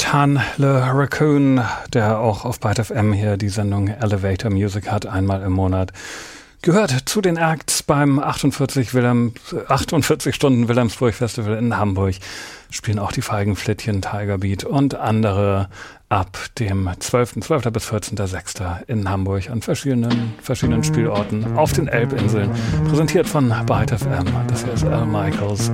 Nathan Le Raccoon, der auch auf Byte FM hier die Sendung Elevator Music hat, einmal im Monat. Gehört zu den Acts beim 48 Stunden Wilhelmsburg Festival in Hamburg. Spielen auch die Feigenflittchen, Tiger Beat und andere ab dem 12. bis 14.06. in Hamburg an verschiedenen Spielorten auf den Elbinseln. Präsentiert von Byte FM. Das hier ist Al Michaels